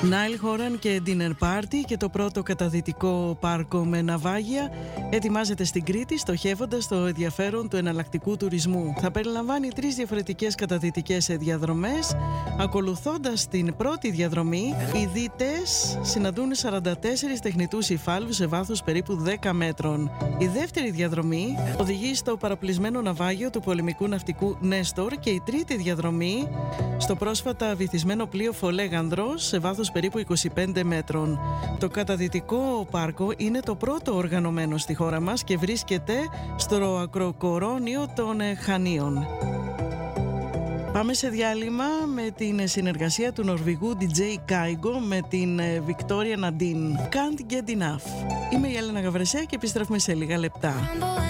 Νάιλ Χόραν και Dinner Party και το πρώτο καταδυτικό πάρκο με ναυάγια ετοιμάζεται στην Κρήτη, στοχεύοντας στο ενδιαφέρον του εναλλακτικού τουρισμού. Θα περιλαμβάνει 3 διαφορετικές καταδυτικές διαδρομές. Ακολουθώντας την πρώτη διαδρομή, οι δίτες συναντούν 44 τεχνητούς υφάλους σε βάθος περίπου 10 μέτρων. Η δεύτερη διαδρομή οδηγεί στο παραπλησμένο ναυάγιο του πολεμικού ναυτικού Νέστορ και η τρίτη διαδρομή στο πρόσφατα βυθισμένο πλοίο Φολέγανδρος σε βάθος περίπου 25 μέτρων. Το καταδυτικό πάρκο είναι το πρώτο οργανωμένο στη χώρα μας και βρίσκεται στο ακροκορώνιο των Χανίων. Πάμε σε διάλειμμα με την συνεργασία του Νορβηγού DJ Kygo με την Victoria Nadine. Can't get enough. Είμαι η Έλενα Γαβρεσέα και επιστρέφουμε σε λίγα λεπτά.